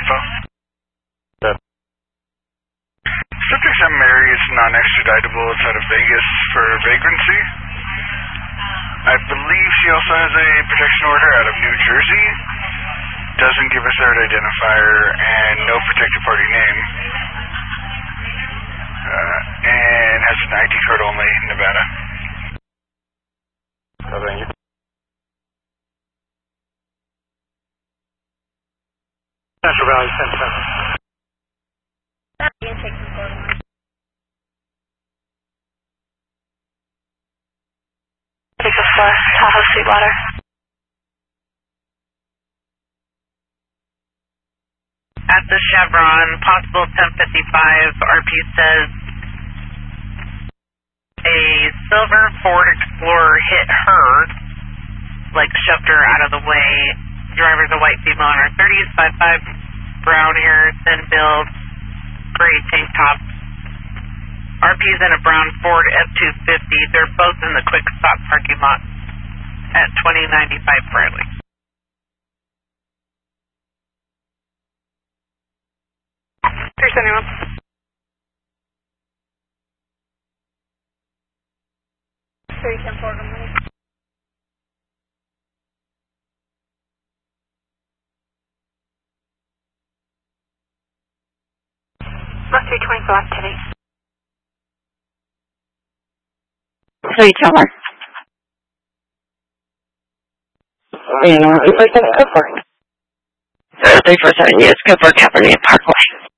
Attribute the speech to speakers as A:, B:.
A: info. Subject 7 Mary is non-extraditable outside of Vegas for vagrancy. I believe she also has a protection order out of New Jersey. Doesn't give a third identifier and no protected party name. And has an ID card only in Nevada.
B: Central Valley 10-7. Vehicle 4, Tahoe Sweetwater.
C: At the Chevron, possible 1055, RP says a silver Ford Explorer hit her, like shoved her out of the way. Driver's a white female in her 30s, 5'5", brown hair, thin build, gray tank top. RP's in a brown Ford F-250. They're both in the quick stop parking lot at 2095 Bradley.
B: There's anyone. Three 10 4 money. About 324 activity.
D: So you tell her. You know, we're going to go for it. 347, yes, go for Cabernet Parkway.